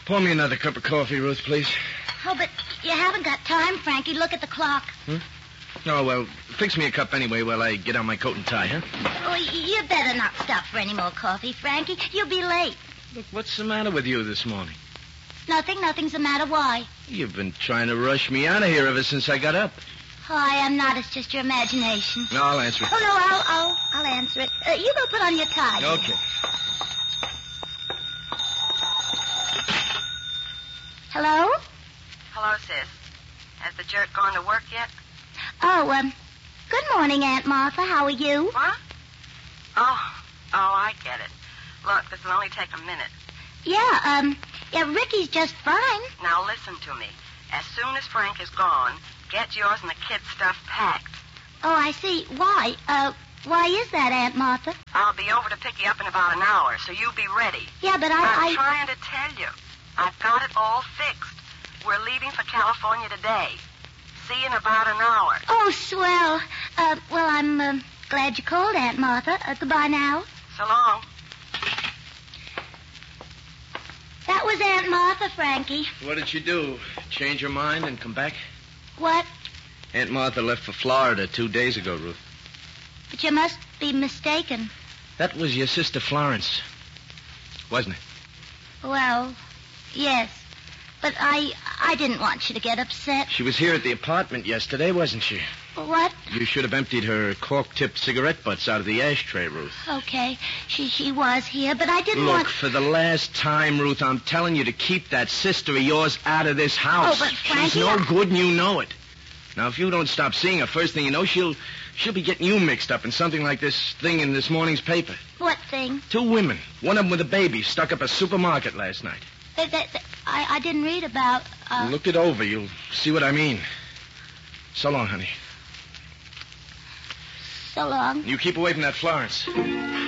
Pour me another cup of coffee, Ruth, please. Oh, but you haven't got time, Frankie. Look at the clock. Oh, well, fix me a cup anyway while I get on my coat and tie, huh? Oh, you better not stop for any more coffee, Frankie. You'll be late. Look, what's the matter with you this morning? Nothing's the matter. Why? You've been trying to rush me out of here ever since I got up. Oh, I am not. It's just your imagination. No, I'll answer it. Oh, no, I'll answer it. You go put on your tie. Okay. Hello? Hello, sis. Has the jerk gone to work yet? Oh, good morning, Aunt Martha. How are you? What? Oh, I get it. Look, this will only take a minute. Yeah, Ricky's just fine. Now listen to me. As soon as Frank is gone, get yours and the kids' stuff packed. Oh, I see. Why? Why is that, Aunt Martha? I'll be over to pick you up in about an hour, so you be ready. Yeah, but I'm trying to tell you. I've got it all fixed. We're leaving for California today. See you in about an hour. Oh, swell. Well, I'm glad you called, Aunt Martha. Goodbye now. So long. That was Aunt Martha, Frankie. What did she do? Change her mind and come back? What? Aunt Martha left for Florida 2 days ago, Ruth. But you must be mistaken. That was your sister Florence, wasn't it? Well, yes. But I didn't want you to get upset. She was here at the apartment yesterday, wasn't she? What? You should have emptied her cork-tipped cigarette butts out of the ashtray, Ruth. Okay. She was here, but I didn't want... Look, for the last time, Ruth, I'm telling you to keep that sister of yours out of this house. Oh, but Frankie... She's no good and you know it. Now, if you don't stop seeing her, first thing you know, she'll be getting you mixed up in something like this thing in this morning's paper. What thing? 2 women, one of them with a baby, stuck up a supermarket last night. I didn't read about... Look it over. You'll see what I mean. So long, honey. So long. You keep away from that Florence.